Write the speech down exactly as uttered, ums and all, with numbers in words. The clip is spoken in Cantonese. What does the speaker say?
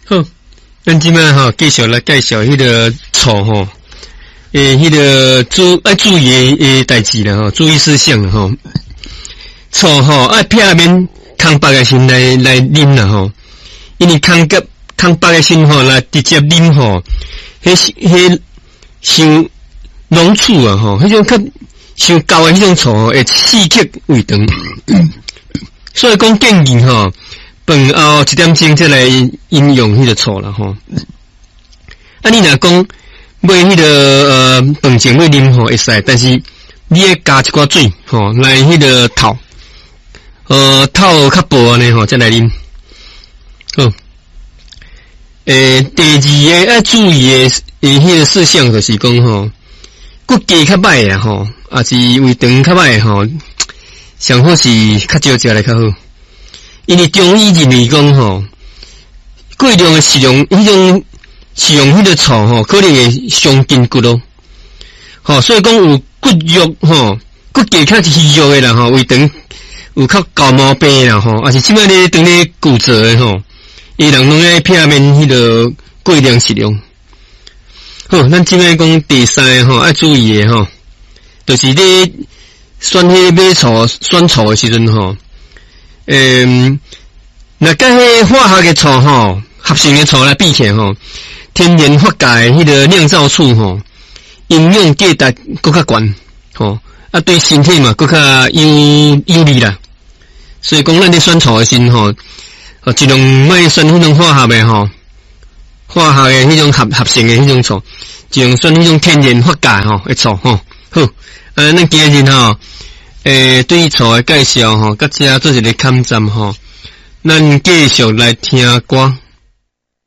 好，咱即摆吼继续来介绍迄个醋吼，诶，迄个注爱注意诶代志啦吼，注意事项啦吼。醋吼爱片面空白诶心来来啉啦吼，因为空白空白诶心吼来直接啉吼，迄迄伤浓醋啊吼，迄种较伤高诶迄种醋会刺激胃肠，所以讲建议吼。饭后一点钟再来饮用迄个醋啦吼。啊，你若讲买迄个呃饭前要啉吼会使，但是你要加一寡水吼来迄个透，呃透较薄安尼吼再来啉。好，诶、呃，第二个要注意诶诶迄个事项就是讲吼，骨骼较歹啦吼，啊是胃肠较歹吼，上好是较少食来较好。因为中医认为讲吼，过量的食用迄种食用迄个醋吼，可能会伤筋骨咯。吼，所以讲有骨肉吼，骨骼较虚弱的啦吼，胃肠有较高毛病啦吼，还是即摆咧当咧骨折的吼，伊人拢爱避免迄个过量食用。好，咱即摆讲第三个吼，爱注意的吼，就是咧选迄买醋选醋的时阵吼。嗯，那甲迄化学的醋吼，合成的醋来比起来吼，天然发酵迄个酿造醋吼，营养价值搁较悬吼，啊对身体嘛搁较有有利啦。所以讲咱咧选醋的时吼，哦尽量莫选迄种化学的吼，化学的迄种合合成的迄种醋，尽量选迄种天然发酵吼的醋吼。好，啊咱今日吼。诶，对于醋的介绍吼，甲遮做一个勘站吼，咱继续来听歌。